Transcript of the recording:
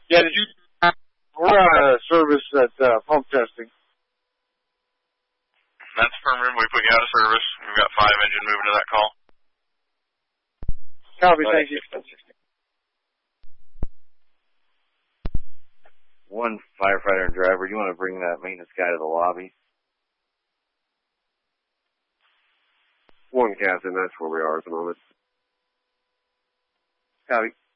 Yeah, did you? We're on a service at pump testing. That's affirmative. We put you out of service. We've got 5 engine moving to that call. Copy, thank you. 1 firefighter and driver, you want to bring that maintenance guy to the lobby? 1 captain, that's where we are at the moment. Copy.